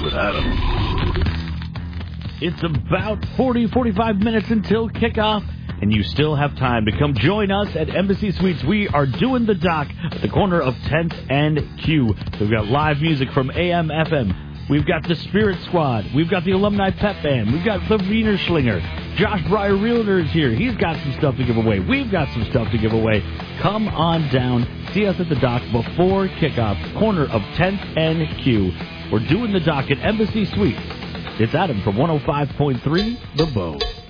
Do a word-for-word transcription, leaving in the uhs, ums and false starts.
with Adam. It's about forty, forty-five minutes until kickoff, and you still have time to come join us at Embassy Suites. We are doing the dock at the corner of tenth and Q. We've got live music from A M F M. We've got the Spirit Squad. We've got the Alumni Pep Band. We've got the Wiener Schlinger. Josh Breyer Realtor is here. He's got some stuff to give away. We've got some stuff to give away. Come on down. See us at the dock before kickoff, corner of tenth and Q. We're doing the dock at Embassy Suites. It's Adam from one oh five point three The Bow.